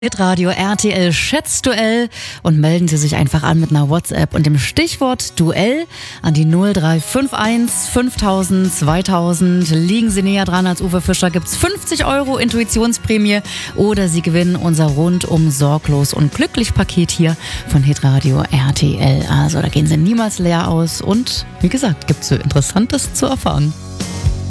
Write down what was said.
Hitradio RTL Schätzduell und melden Sie sich einfach an mit einer WhatsApp und dem Stichwort Duell an die 0351 5000 2000. Liegen Sie näher dran als Uwe Fischer, gibt's 50 € Intuitionsprämie oder Sie gewinnen unser rundum sorglos und glücklich Paket hier von Hitradio RTL. Also da gehen Sie niemals leer aus und wie gesagt, gibt's so Interessantes zu erfahren.